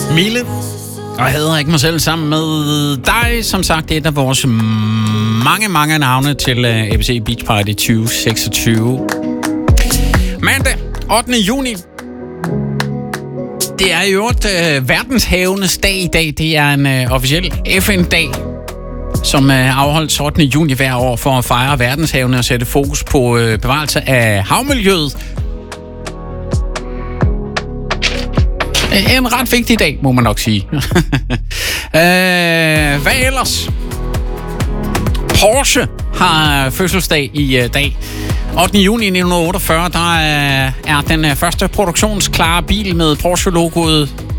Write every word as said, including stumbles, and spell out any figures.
Mille. Og jeg hader ikke mig selv sammen med dig. Som sagt, et af vores mange, mange navne til A B C Beach Party tyve seksogtyve. Mandag, ottende juni. Det er jo et øh, verdenshavenes dag i dag. Det er en øh, officiel F N-dag, som øh, afholdes ottende juni hver år for at fejre verdenshavene og sætte fokus på øh, bevarelse af havmiljøet. En ret vigtig dag, må man nok sige. øh, hvad ellers? Porsche har fødselsdag i uh, dag. ottende juni nitten otteogfyrre, der er, er den uh, første produktionsklare bil med Porsche-logoet